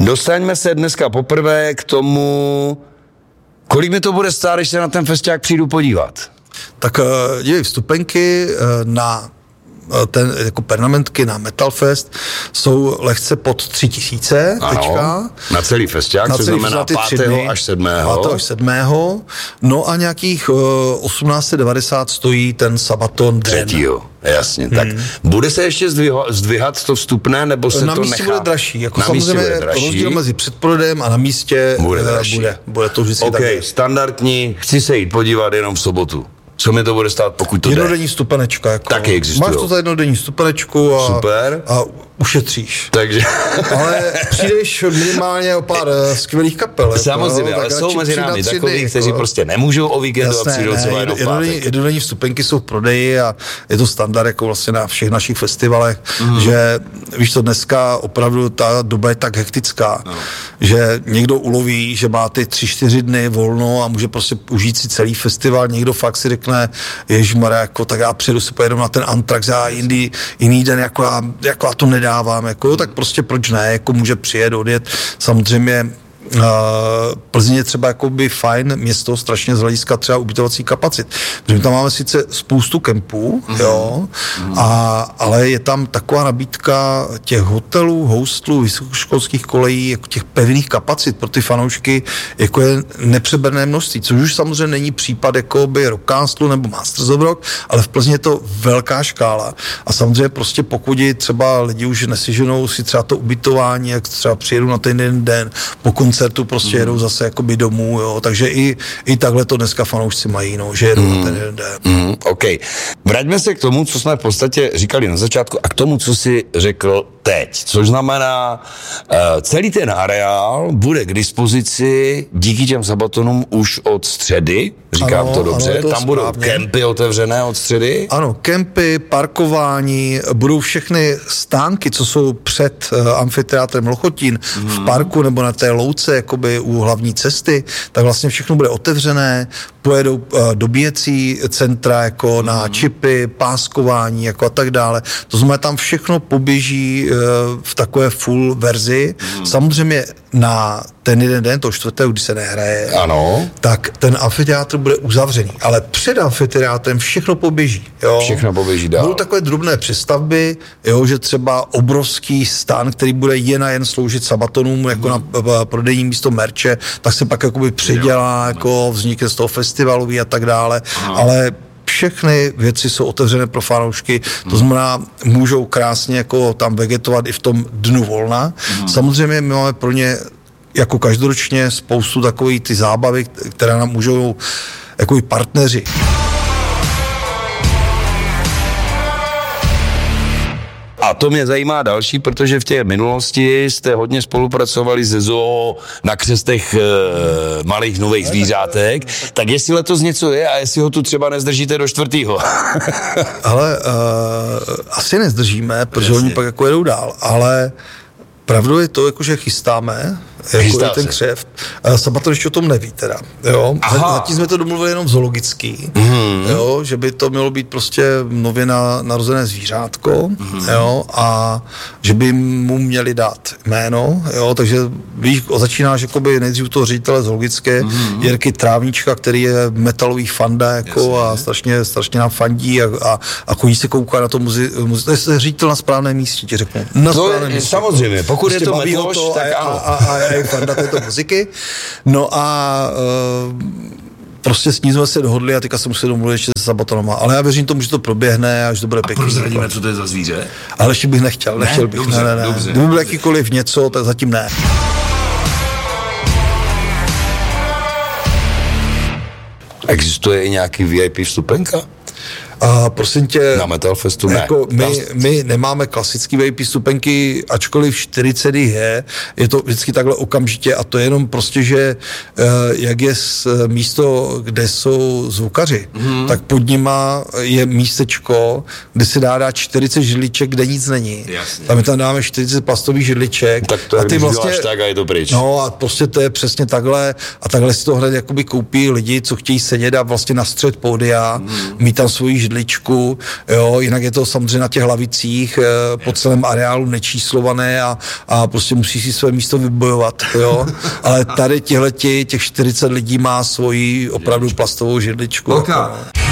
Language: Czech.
Dostaňme se dneska poprvé k tomu, kolik mi to bude stát, když se na ten festiák přijdu podívat. Tak dívej, vstupenky na ten, jako pernamentky na Metal Fest jsou lehce pod 3000 teďka. Na celý festiák, což znamená 5. až 7. 5. až 7. No a nějakých 1890 stojí ten Sabaton den. 3. Jasně, tak bude se ještě zdvihat to vstupné, nebo se na to místě nechá? Bude dražší, jako na samozřejmě bude dražší. Rozdíl mezi předprodejem a na místě bude to vždycky tak. Standardní, chci se jít podívat jenom v sobotu. Co mi to bude stát, pokud to jednodenní stupenečka. Jako. Taky existují. Máš to za jednodenní stupenečku a ušetříš. Takže. Ale přijdeš minimálně o pár skvělých kapel. Samozřejmě, jako, ale jsou mezi námi takový, kteří prostě nemůžou o víkendu a přijdou třeba jenom v pátek. Jednodenní vstupenky jsou v prodeji a je to standard jako vlastně na všech našich festivalech, že víš to, dneska opravdu ta doba je tak hektická, že někdo uloví, že má ty 3-4 dny volno a může prostě užít si celý festival, někdo fakt si řekne, ježmarja, jako, tak já přijedu si pojedu na ten Anthrax a jiný den, jako já to nedávám, jako, tak prostě proč ne, jako může přijet, odjet, samozřejmě Plzeň je třeba jakoby fajn město, strašně z hlediska třeba ubytovací kapacit, protože tam máme sice spoustu kempů, jo, ale je tam taková nabídka těch hotelů, hostlů, vysokoškolských kolejí, jako těch pevných kapacit pro ty fanoušky, jako je nepřeberné množství, což už samozřejmě není případ jakoby Rockcastu nebo Masters of Rock, ale v Plzni je to velká škála a samozřejmě prostě pokud třeba lidi už neseženou si třeba to ubytování, jak třeba přijedou na ten jeden den, po koncertu prostě jedou zase jakoby domů, jo, takže i takhle to dneska fanoušci mají, no, že jedou na ten jeden den. OK. Vraťme se k tomu, co jsme v podstatě říkali na začátku a k tomu, co jsi řekl teď, což znamená, celý ten areál bude k dispozici díky těm Sabatonům už od středy, říkám to dobře, to tam budou kempy otevřené od středy? Ano, kempy, parkování, budou všechny stánky, co jsou před amfiteátrem Lochotín v parku nebo na té louce, jakoby u hlavní cesty, tak vlastně všechno bude otevřené, pojedou dobíjecí centra jako na čipy, páskování jako a tak dále. To znamená, tam všechno poběží v takové full verzi. Samozřejmě na ten jeden den, toho 4., kdy se nehraje, tak ten amfiteátr bude uzavřený, ale před amfiteátrem všechno poběží. Jo? Všechno poběží dál. Budou takové drobné přestavby, jo, že třeba obrovský stán, který bude jen a jen sloužit Sabatonům jako na prodejní místo merče, tak se pak jakoby předělá, jako vznikne z toho festivalový a tak dále, ale všechny věci jsou otevřené pro fanoušky, to znamená, můžou krásně jako tam vegetovat i v tom dnu volna. Samozřejmě my máme pro ně jako každoročně spoustu takových ty zábavy, které nám můžou jako i partneři. A to mě zajímá další, protože v té minulosti jste hodně spolupracovali se zoo na křestech malých nových zvířátek, tak jestli letos něco je a jestli ho tu třeba nezdržíte do 4. Ale asi nezdržíme, protože oni pak jako jedou dál, ale pravdou je to, jako, že chystáme jako ten křeft. Sabaton ještě o tom neví teda. Jo? Zatím jsme to domluvili jenom zoologický, jo? Že by to mělo být prostě nově narozené zvířátko, jo? A že by mu měli dát jméno, jo? Takže víš, začínáš jakoby nejdřív toho ředitele zoologické, Jirky Trávnička, který je metalový fanda jako, a strašně nám fandí a chodí se koukat na to to je ředitel na správném místě, ti řeknu. Samozřejmě, pokud je to metloš, tak ano. A fanda této muziky. No a prostě s ní jsme se dohodli a teďka se museli domluvit ještě se Sabatonama. Ale já věřím tomu, že to proběhne a že to bude pěkný. Prozradíme, co to je za zvíře? Ale ještě bych nechtěl bych. Ne. Kdyby byl jakýkoliv něco, tak zatím ne. Existuje i nějaký VIP vstupenka? Prosím tě, na Metal Festu ne. Jako my nemáme klasický VIP stupenky, ačkoliv 40 je to vždycky takhle okamžitě a to je jenom prostě, že jak je místo, kde jsou zvukaři, tak pod nima je místečko, kde se dá 40 židliček, kde nic není. Jasně. A my tam dáme 40 plastových židliček. Tak to je, když vlastně, tak a je to pryč. No a prostě to je přesně takhle a takhle si to hned jakoby koupí lidi, co chtějí sedět a vlastně na střed pódia, mít tam svoji židličku židličku, jo, jinak je to samozřejmě na těch lavicích po celém areálu nečíslované a prostě musí si své místo vybojovat, jo, ale tady těch 40 lidí má svoji opravdu plastovou židličku. Okay.